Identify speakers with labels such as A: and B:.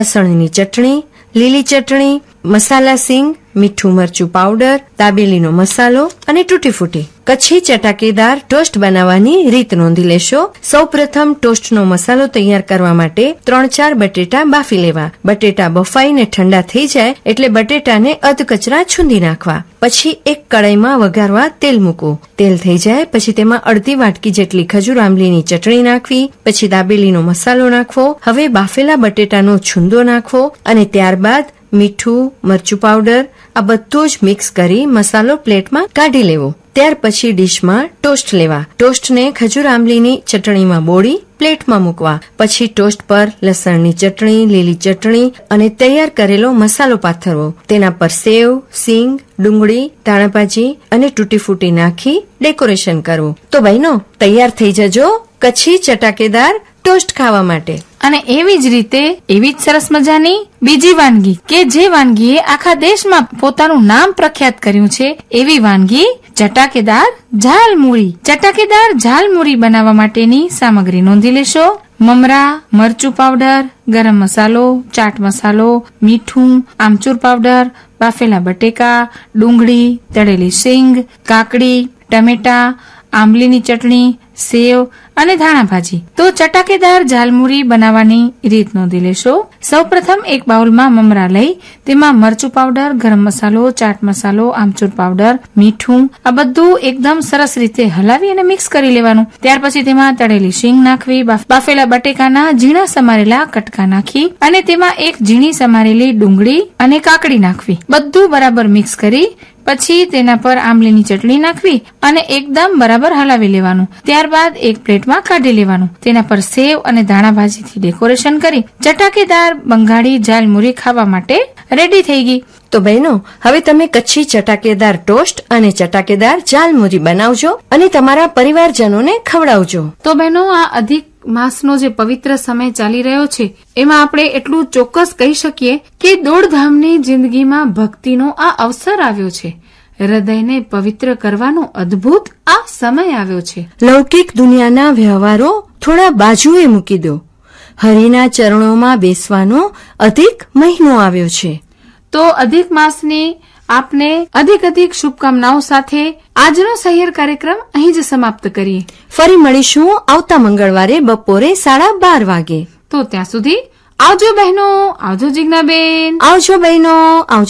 A: લસણની ચટણી, લીલી ચટણી, મસાલા સિંગ, મીઠું મરચું પાવડર, દાબેલીનો મસાલો અને તૂટી ફૂટી. કચ્છી ચટાકેદાર ટોસ્ટ બનાવવાની રીત નોંધી લેશો. સૌપ્રથમ ટોસ્ટનો મસાલો તૈયાર કરવા માટે 3-4 બટેટા બાફી લેવા. બટેટા બફાઈને ઠંડા થઈ જાય એટલે બટેટાને અધકચરા છૂંદી નાખવા. પછી એક કડાઈમાં વઘારવા તેલ મૂકવું. તેલ થઈ જાય પછી તેમાં અડધી વાટકી જેટલી ખજૂર આંબલીની ચટણી નાખવી. પછી દાબેલીનો મસાલો નાખવો. હવે બાફેલા બટેટાનો છૂંદો નાખવો અને ત્યારબાદ મીઠું, મરચું પાવડર આ બધું જ મિક્સ કરી મસાલો પ્લેટમાં કાઢી લેવો. ત્યાર પછી ડીશમાં ટોસ્ટ લેવા. ટોસ્ટને ખજૂર આંબલીની ચટણીમાં બોળી પ્લેટમાં મૂકવા. પછી ટોસ્ટ પર લસણની ચટણી, લીલી ચટણી અને તૈયાર કરેલો મસાલો પાથરવો. તેના પર સેવ, સિંગ, ડુંગળી, ધાણાભાજી અને તૂટી ફૂટી નાખી ડેકોરેશન કરવું. તો બહેનો તૈયાર થઈ જજો કચ્છી ચટાકેદાર ટોસ્ટ ખાવા માટે.
B: અને એવી જ રીતે એવી જ સરસ મજાની બીજી વાનગી કે જે વાનગીએ આખા દેશમાં પોતાનું નામ પ્રખ્યાત કર્યું છે એવી વાનગી ચટાકેદાર ઝાલમુરી. ચટાકેદાર ઝાલમુરી બનાવવા માટેની સામગ્રી નોંધી લેશો. મમરા, મરચું પાવડર, ગરમ મસાલો, ચાટ મસાલો, મીઠું, આમચૂર પાવડર, બાફેલા બટેકા, ડુંગળી, તળેલી સિંગ, કાકડી, ટમેટા, આંબલીની ચટણી, સેવ અને ધાણાભાજી. તો ચટાકેદાર ઝાલમુરી બનાવવાની રીત નોંધી લેશો. સૌપ્રથમ એક બાઉલમાં મમરા લઈ તેમાં મરચું પાવડર, ગરમ મસાલો, ચાટ મસાલો, આમચૂર પાવડર, મીઠું આ બધું એકદમ સરસ રીતે હલાવી અને મિક્સ કરી લેવાનું. ત્યાર પછી તેમાં તળેલી શીંગ નાખવી. બાફેલા બટેકાના ઝીણા સમારેલા કટકા નાખી અને તેમાં એક ઝીણી સમારેલી ડુંગળી અને કાકડી નાખવી. બધું બરાબર મિક્સ કરી પછી તેના પર આંબલીની ચટણી નાખવી અને એકદમ બરાબર હલાવી લેવાનું. ત્યારબાદ એક પ્લેટમાં કાઢી લેવાનું. તેના પર સેવ અને ધાણાભાજીથી ડેકોરેશન કરી ચટાકેદાર બંગાળી ઝાલમુરી ખાવા માટે રેડી થઈ ગઈ.
A: તો બહેનો હવે તમે કચ્છી ચટાકેદાર ટોસ્ટ અને ચટાકેદાર ઝાલમુરી બનાવજો અને તમારા પરિવારજનોને ખવડાવજો.
B: તો બહેનો આ અધિક માસનો જે પવિત્ર સમય ચાલી રહ્યો છે એમાં આપણે એટલું ચોક્કસ કહી શકીએ કે દોડધામની જિંદગીમાં ભક્તિનો આ અવસર આવ્યો છે. હૃદયને પવિત્ર કરવાનો અદ્ભુત આ સમય આવ્યો છે.
A: લૌકિક દુનિયાના વ્યવહારો થોડા બાજુએ મૂકી દો. હરિના ચરણોમાં બેસવાનો અધિક મહિનો આવ્યો છે.
B: તો અધિક માસની આપને અધિક શુભકામનાઓ સાથે આજનો સહિયર કાર્યક્રમ અહીં જ સમાપ્ત કરીએ.
A: ફરી મળીશું આવતા મંગળવારે બપોરે 12:30 વાગે.
B: તો ત્યાં સુધી આવજો બહેનો, આવજો જીજ્ઞાબેન,
A: આવજો બહેનો, આવજો.